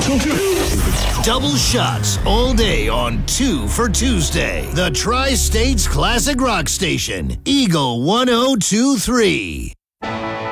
Double shots all day on 2 for Tuesday. The Tri-States Classic Rock Station, Eagle 1023.